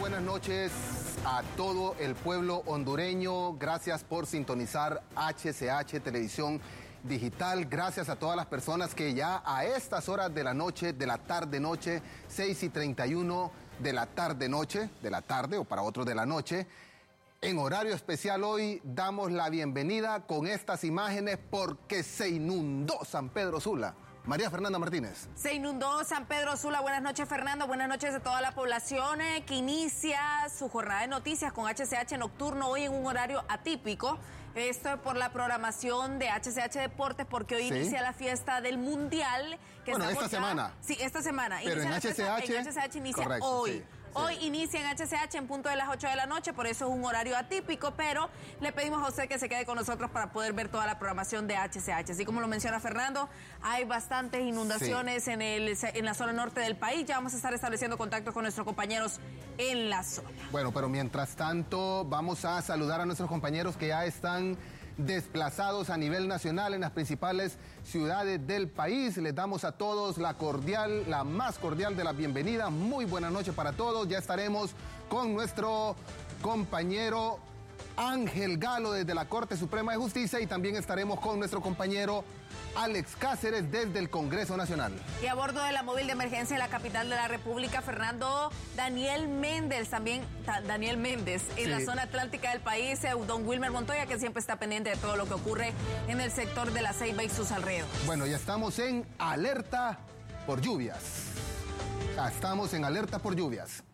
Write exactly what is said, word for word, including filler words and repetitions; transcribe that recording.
buenas noches a todo el pueblo hondureño. Gracias por sintonizar H C H Televisión Digital. Gracias a todas las personas que ya a estas horas de la noche, de la tarde-noche, seis y treinta y uno de la tarde-noche, de la tarde o para otros de la noche, en horario especial hoy damos la bienvenida con estas imágenes porque se inundó San Pedro Sula. María Fernanda Martínez. Se inundó San Pedro Sula. Buenas noches, Fernando. Buenas noches a toda la población eh, que inicia su jornada de noticias con H C H Nocturno hoy en un horario atípico. Esto es por la programación de H C H Deportes, porque hoy ¿sí? inicia la fiesta del Mundial. Que bueno, esta ya... semana. Sí, esta semana. Pero inicia en H C H. En H C H inicia correcto, hoy. Sí. Hoy sí. inicia en H C H en punto de las ocho de la noche, por eso es un horario atípico, pero le pedimos a usted que se quede con nosotros para poder ver toda la programación de H C H. Así como lo menciona Fernando, hay bastantes inundaciones sí. en, el, en la zona norte del país. Ya vamos a estar estableciendo contacto con nuestros compañeros en la zona. Bueno, pero mientras tanto vamos a saludar a nuestros compañeros que ya están desplazados a nivel nacional en las principales ciudades del país. Les damos a todos la cordial, la más cordial de la bienvenida. Muy buenas noches para todos. Ya estaremos con nuestro compañero Ángel Galo desde la Corte Suprema de Justicia y también estaremos con nuestro compañero Alex Cáceres desde el Congreso Nacional. Y a bordo de la móvil de emergencia en la capital de la República, Fernando, Daniel Méndez, también ta, Daniel Méndez, en sí. la zona atlántica del país, eh, don Wilmer Montoya, que siempre está pendiente de todo lo que ocurre en el sector de la Ceiba y sus alrededores. Bueno, ya estamos en alerta por lluvias. Ya estamos en alerta por lluvias.